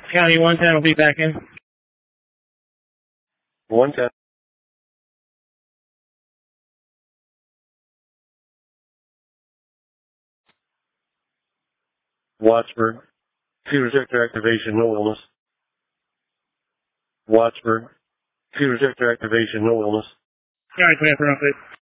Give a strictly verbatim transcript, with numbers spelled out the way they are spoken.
County one ten will be back in. one ten. Wattsburg. Two rejector activation, no illness. Wattsburg. Two rejector activation, no illness. County twenty for update.